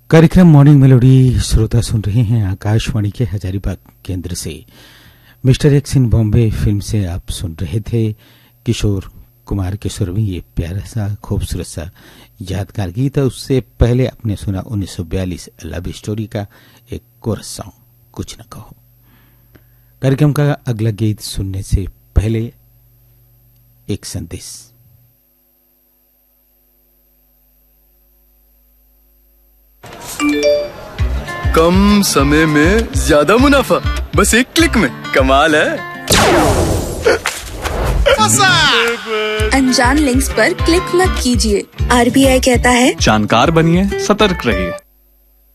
कार्यक्रम morning melody श्रोता सुन रहे हैं आकाशवाणी के हजारीबाग केंद्र से। मिस्टर एक्स इन बॉम्बे फिल्म से आप सुन रहे थे किशोर कुमार के सुर में ये प्यारा सा खूबसूरत सा यादगार गीत। उससे पहले आपने सुना 1942 लव स्टोरी का एक कोरस सॉन्ग कुछ न कहो। कार्यक्रम का अगला गीत सुनने से पहले एक संदेश। कम समय में ज्यादा मुनाफा, बस एक क्लिक में। कमाल है। अनजान लिंक्स पर क्लिक मत कीजिए। RBI कहता है जानकार बनिए, सतर्क रहिए।